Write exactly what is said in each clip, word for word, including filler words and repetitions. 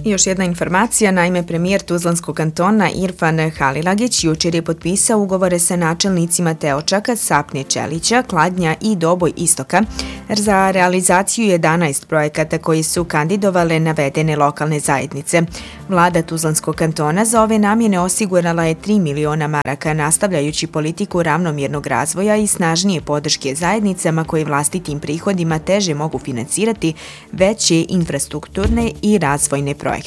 Još jedna informacija, naime premijer Tuzlanskog kantona Irfan Halilagić jučer je potpisao ugovore sa načelnicima Teočaka, Sapnje Čelića, Kladnja i Doboj Istoka za realizaciju jedanaest projekata koji su kandidovale navedene lokalne zajednice. Vlada Tuzlanskog kantona za ove namjene osigurala je tri miliona maraka, nastavljajući politiku ravnomjernog razvoja i snažnije podrške zajednicama koje vlastitim prihodima teže mogu financirati veće infrastrukturne i razvojne projekte.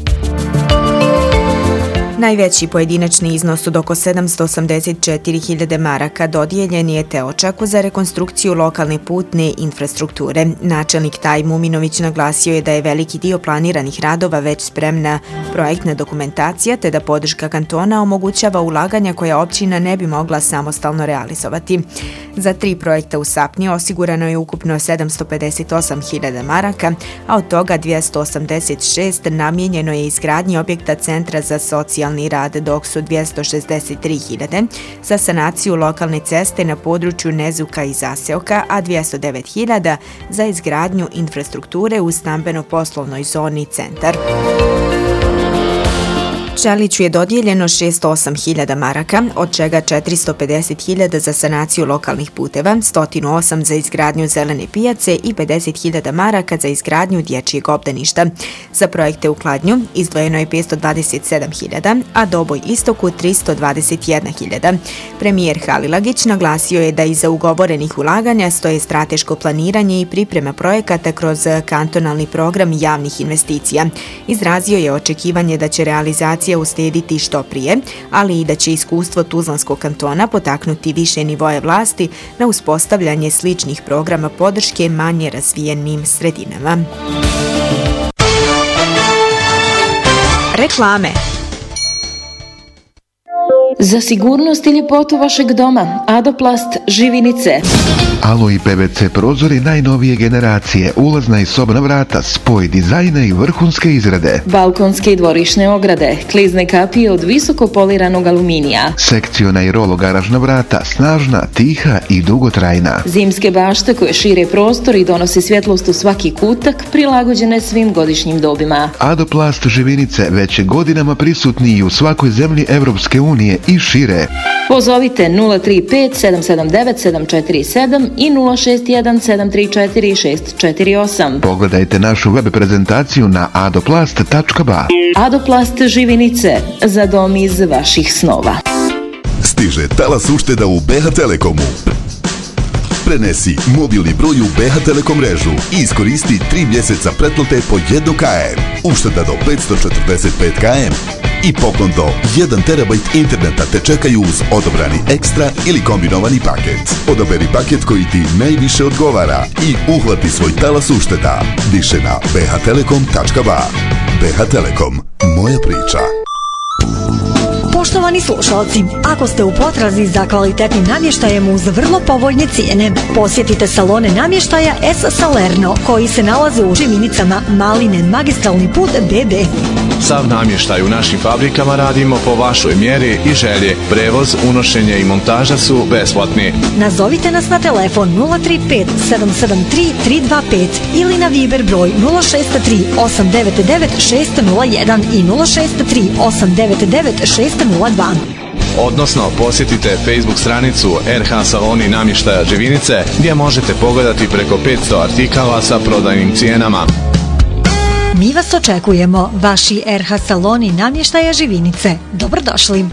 Najveći pojedinačni iznos od oko sedamsto osamdeset četiri hiljade maraka dodijeljen je Teočaku za rekonstrukciju lokalne putne infrastrukture. Načelnik Taj Muminović naglasio je da je veliki dio planiranih radova već spremna projektna dokumentacija, te da podrška kantona omogućava ulaganja koja općina ne bi mogla samostalno realizovati. Za tri projekta u Sapnji osigurano je ukupno sedamsto pedeset osam hiljada maraka, a od toga dvjesto osamdeset šest namijenjeno je izgradnji objekta Centra za socijalni rad, dok su dvjesto šezdeset tri hiljade za sanaciju lokalne ceste na području Nezuka i Zaseoka, a dvjesto devet hiljada za izgradnju infrastrukture u stambeno-poslovnoj zoni Centar. Čeliću je dodijeljeno šezdeset osam hiljada maraka, od čega četiristo pedeset hiljada za sanaciju lokalnih puteva, sto osam za izgradnju zelene pijace i pedeset hiljada maraka za izgradnju dječjeg obdaništa. Za projekte u Kladnju izdvojeno je petsto dvadeset sedam hiljada, a Doboj Istoku tristo dvadeset jedna hiljada. Premijer Halilagić naglasio je da iza ugovorenih ulaganja stoje strateško planiranje i priprema projekata kroz kantonalni program javnih investicija. Izrazio je očekivanje da će realizacija uslijediti što prije, ali i da će iskustvo Tuzlanskog kantona potaknuti više nivoje vlasti na uspostavljanje sličnih programa podrške manje razvijenim sredinama. Reklame. Za sigurnost i ljepotu vašeg doma, Adoplast Živinice. Aloj P V C prozori najnovije generacije, ulazna i sobna vrata, spoj dizajna i vrhunske izrade. Balkonske i dvorišne ograde, klizne kapije od visoko poliranog aluminija. Sekciona i rolo garažna vrata, snažna, tiha i dugotrajna. Zimske bašte koje šire prostor i donose svjetlost u svaki kutak, prilagođene svim godišnjim dobima. Adoplast Živinice već je godinama prisutni i u svakoj zemlji Evropske unije i šire. Pozovite nula tri pet sedam sedam devet sedam četiri sedam i nula šest jedan sedam tri četiri šest četiri osam. Pogledajte našu web prezentaciju na adoplast tačka ba. Adoplast Živinice, za dom iz vaših snova. Stiže talas ušteda u B H Telekomu. Prenesi mobilni broj u B H Telekom mrežu i iskoristi tri mjeseca pretplate po jedan kilometar. Ušteda do petsto četrdeset pet kilometara i poklon do jedan terabajt interneta te čekaju uz odabrani ekstra ili kombinovani paket. Odaberi paket koji ti najviše odgovara i uhvati svoj talas ušteda. Više na b h telekom tačka ba. B H Telekom, moja priča. Poštovani slušalci, ako ste u potrazi za kvalitetnim namještajem uz vrlo povoljne cijene, posjetite salone namještaja S. Salerno, koji se nalaze u Živinicama, Maline, magistralni put B B. Sav namještaj u našim fabrikama radimo po vašoj mjeri i želje. Prevoz, unošenje i montaža su besplatni. Nazovite nas na telefon nula tri pet sedam sedam tri tri dva pet ili na Viber broj nula šest tri osam devet devet šest nula jedan i nula šest tri osam devet devet šest nula dva. Odnosno, posjetite Facebook stranicu R H Saloni namještaja Živinice, gdje možete pogledati preko petsto artikala sa prodajnim cijenama. Mi vas očekujemo, vaši R H Saloni namještaja Živinice. Dobrodošli.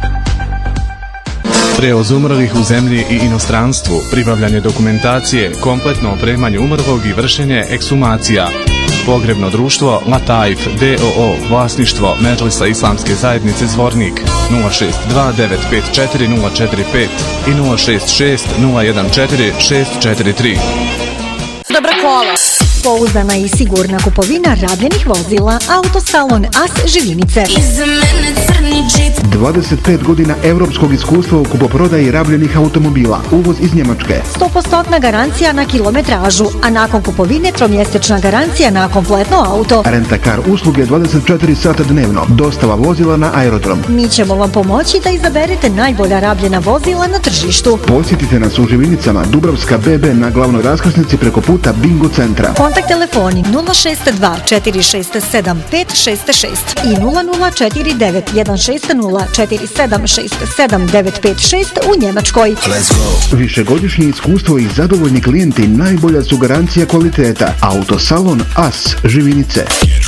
Prevoz umrlih u zemlji i inostranstvu, pribavljanje dokumentacije, kompletno opremanje umrlog i vršenje ekshumacija. Pogrebno društvo Lataif D O O, vlasništvo Medžlisa Islamske zajednice Zvornik, nula šest dva devet pet četiri nula četiri pet i nula šest šest nula jedan četiri šest četiri tri. Dobra kola. Pouzdana i sigurna kupovina rabljenih vozila, Autosalon A S Živinice. dvadeset pet godina europskog iskustva u kupoprodaji rabljenih automobila, uvoz iz Njemačke. sto posto garancija na kilometražu, a nakon kupovine tromjesečna garancija na kompletno auto. Rent-a-car usluge dvadeset četiri sata dnevno, dostava vozila na aerodrom. Mi ćemo vam pomoći da izaberete najbolja rabljena vozila na tržištu. Posjetite nas u Živinicama, Dubravska B B na glavnoj raskrsnici preko puta Bingo centra. Kontakt telefoni nula šest dva četiri šest sedam pet šest šest i nula nula četiri devet jedan šest nula četiri sedam šest sedam devet pet šest u Njemačkoj. Višegodišnje iskustvo i zadovoljni klijenti najbolja su garancija kvaliteta. Autosalon As Živinice.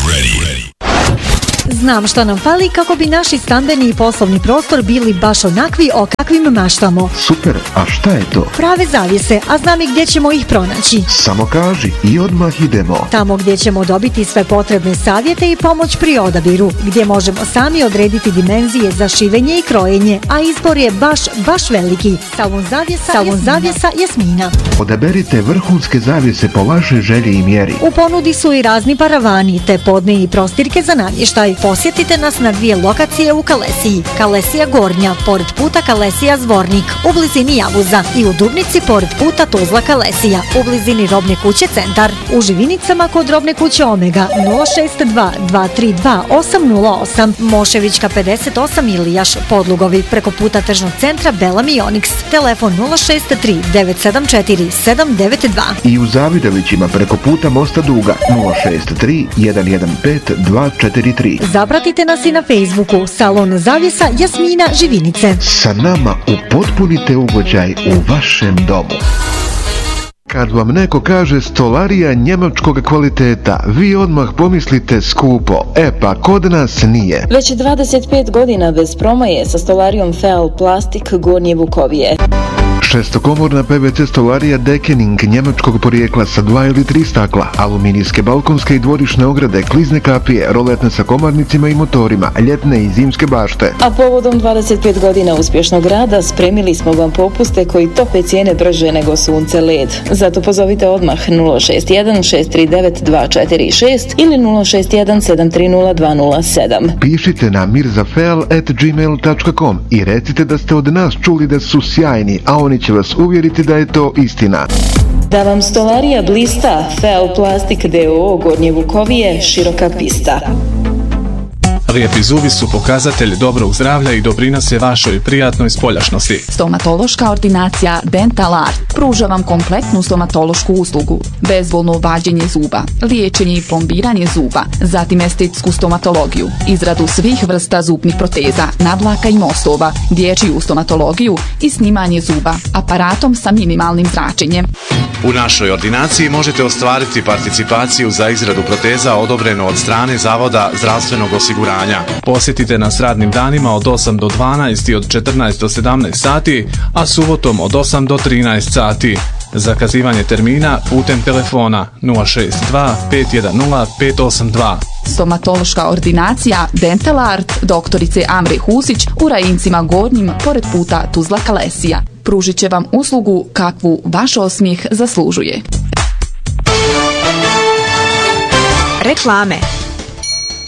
Znam što nam fali kako bi naši stambeni i poslovni prostor bili baš onakvi o kakvim maštamo. Super, a šta je to? Prave zavjese, a znam i gdje ćemo ih pronaći. Samo kaži i odmah idemo. Tamo gdje ćemo dobiti sve potrebne savjete i pomoć pri odabiru, gdje možemo sami odrediti dimenzije za šivenje i krojenje, a izbor je baš, baš veliki. Salon zavjesa, Salon zavjesa Jasmina. Odaberite vrhunske zavjese po vašoj želji i mjeri. U ponudi su i razni paravani, te podne i prostirke za namještaj. Posjetite nas na dvije lokacije u Kalesiji. Kalesija Gornja, pored puta Kalesija Zvornik, u blizini Javuza, i u Dubnici, pored puta Tuzla Kalesija, u blizini Robne kuće Centar. U Živinicama kod Robne kuće Omega nula šest dva dva tri dva osam nula osam, Moševićka pedeset osam Ilijaš, Podlugovi, preko puta Tržnog centra Belam i Onyx. Telefon nula šest tri devet sedam četiri sedam devet dva. I u Zavidovićima preko puta Mosta Duga nula šest tri jedan jedan pet dva četiri tri. Zapratite nas i na Facebooku Salon zavjesa Jasmina Živinice. Sa nama upotpunite ugođaj u vašem domu. Kad vam neko kaže stolarija njemačkog kvaliteta, vi odmah pomislite skupo. E pa kod nas nije. Već dvadeset pet godina bez promaje sa stolarijom Feal Plastik Gornje Vukovije. Šestokomorna P V C stolarija Dekening njemačkog porijekla sa dva ili tri stakla, aluminijske balkonske i dvorišne ograde, klizne kapije, roletne sa komarnicima i motorima, ljetne i zimske bašte. A povodom dvadeset pet godina uspješnog rada spremili smo vam popuste koji tope cijene brže nego sunce led. Zato pozovite odmah nula šest jedan šest tri devet dva četiri šest ili nula šest jedan sedam tri nula dva nula sedam. Pišite na mirzafeal at gmail dot com i recite da ste od nas čuli da su sjajni, a oni će vas uvjeriti da je to istina. Da vam stolarija blista, Feal Plastik D O O Gornje Vukovije, široka pista. Lijepi zubi su pokazatelj dobrog zdravlja i doprinose vašoj prijatnoj spoljašnosti. Stomatološka ordinacija Dental Art pruža vam kompletnu stomatološku uslugu, bezbolno vađenje zuba, liječenje i plombiranje zuba, zatim estetsku stomatologiju, izradu svih vrsta zubnih proteza, nadlaka i mostova, dječju stomatologiju i snimanje zuba aparatom sa minimalnim zračenjem. U našoj ordinaciji možete ostvariti participaciju za izradu proteza odobreno od strane Zavoda zdravstvenog osiguranja. Posjetite nas radnim danima od osam do dvanaest i od četrnaest do sedamnaest sati, a subotom od osam do trinaest sati. Zakazivanje termina putem telefona nula šest dva pet jedan nula pet osam dva. Stomatološka ordinacija Dental Art doktorice Amre Husić u Rajincima Gornjim pored puta Tuzla Kalesija. Pružit će vam uslugu kakvu vaš osmijeh zaslužuje. Reklame.